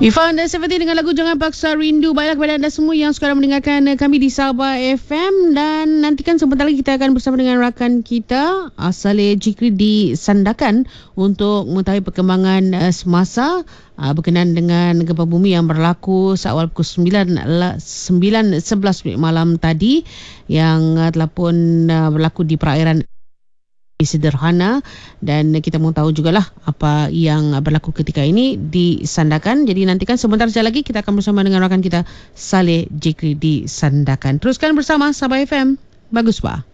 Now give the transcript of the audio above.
Ifan dan Seventeen dengan lagu Jangan Paksa Rindu. Baiklah kepada anda semua yang sekarang mendengarkan kami di Sabah FM. Dan nantikan sebentar lagi kita akan bersama dengan rakan kita Saleh Jikri di Sandakan untuk mengetahui perkembangan semasa berkenaan dengan gempa bumi yang berlaku seawal pukul 9.11 malam tadi yang telah pun berlaku di perairan Sederhana, dan kita mahu tahu jugalah apa yang berlaku ketika ini di Sandakan. Jadi nantikan sebentar saja lagi kita akan bersama dengan rakan kita Saleh Jikri di Sandakan. Teruskan bersama Sabah FM. Bagus, Pak.